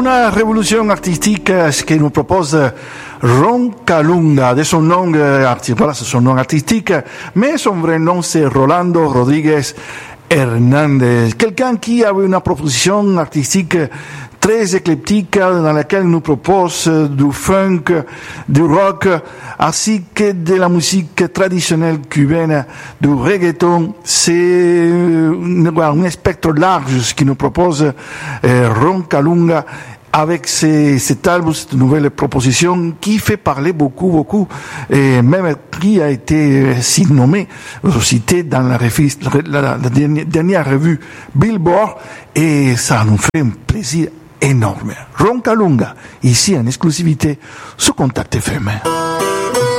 révolution artistique que nous propose Ron Kalunga, de son nom voilà, c'est son nom artistique, mais son vrai nom c'est Rolando Rodriguez Hernandez, quelqu'un qui avait une proposition artistique très éclectique dans laquelle nous propose du funk, du rock, ainsi que de la musique traditionnelle cubaine, du reggaeton. C'est un spectre large ce qui nous propose Ron Kalunga avec cet album, cette nouvelle proposition qui fait parler beaucoup, et même qui a été nommé, cité dans la dernière revue Billboard, et ça nous fait un plaisir énorme. Ron Kalunga, ici en exclusivité, sous Contact FM.